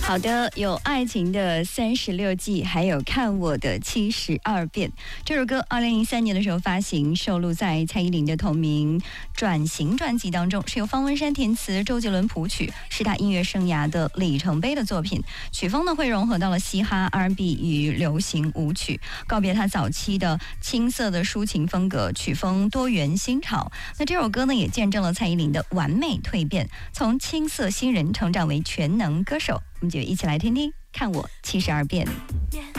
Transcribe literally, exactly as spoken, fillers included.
好的，有爱情的三十六计，还有看我的七十二变。这首歌二零零三年的时候发行，收录在蔡依林的同名转型专辑当中，是由方文山填词，周杰伦谱曲，是他音乐生涯的里程碑的作品。曲风呢会融合到了嘻哈、R and B 与流行舞曲，告别他早期的青涩的抒情风格，曲风多元新潮。那这首歌呢也见证了蔡依林的完美蜕变，从青涩新人成长为全能歌手。我们就一起来听听看我七十二变。